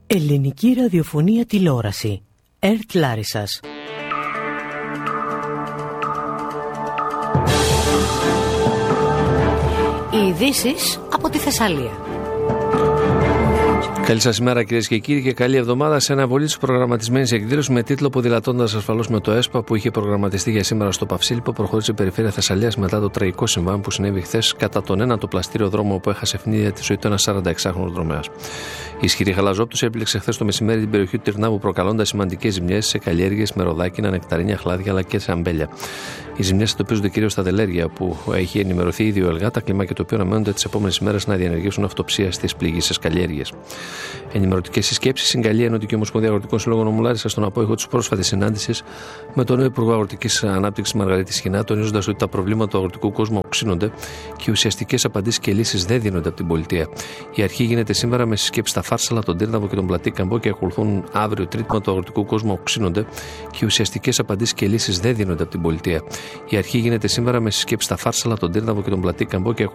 Ελληνική ραδιοφωνία τηλεόραση. ΕΡΤ Λάρισσας. Οι ειδήσεις από τη Θεσσαλία. Καλή σας ημέρα κυρίες και κύριοι και καλή εβδομάδα σε ένα πολύ προγραμματισμένη εκδήλωση με τίτλο «Ποδηλατώντας ασφαλώς με το ΕΣΠΑ» που είχε προγραμματιστεί για σήμερα στο Παυσίλιππο, προχώρησε η περιφέρεια Θεσσαλίας μετά το τραγικό συμβάν που συνέβη χθες κατά τον ένατο πλαστήριο δρόμο που έχασε ευνίδια τη ζωή του ένας 46χρονος δρομέας. Η ισχυρή γαλαζόπτωση έπληξε χθες το μεσημέρι την περιοχή του Τυρνάβου, προκαλώντας σημαντικές ζημιές σε καλλιέργειες, με ροδάκινα, νεκταρίνια, χλάδια αλλά και σε αμπέλια. Οι ζημιές εντοπίζονται κυρίως στα δελέργεια που έχει ενημερωθεί ήδη ο ΕΛΓΑ, κλιμάκια το οποίο αναμένονται τις επόμενες ημέρες να διενεργήσουν αυτοψία στις πληγήσεις καλλιέργειες. Ενημερωτικές συσκέψεις συγκαλεί η Ενωτική Ομοσπονδία Αγροτικών Συλλόγων Ομουλάρισσα στον απόϊχο της πρόσφατης συνάντησης με τον νέο Υπουργό Αγροτικής Ανάπτυξης Μαργαρίτη Σχοινά, τονίζοντας ότι τα προβλήματα του αγροτικού κόσμου οξύνονται και ουσιαστικές απαντήσεις και λύσεις δεν δίνονται από την πολιτεία. Η αρχή γίνεται σήμερα με συσκέψεις στα Φάρσαλα, τον Τύρναβο και τον Πλατή Καμπό και ακολουθούν αύριο τρίτημα του αγροτικού κόσμου οξύνονται και ουσιαστικές απαντήσεις και λύσεις δεν δίνονται από την πολιτεία. Η αρχή γίνεται σήμερα με συσκέψεις στα Φάρσαλα, τον Τύρναβο και τον Πλατή Καμπό και